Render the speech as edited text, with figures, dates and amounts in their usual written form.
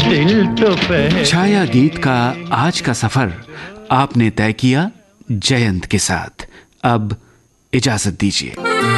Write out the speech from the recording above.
दिल तो छाया गीत का आज का सफर आपने तय किया जयंत के साथ। अब इजाजत दीजिए।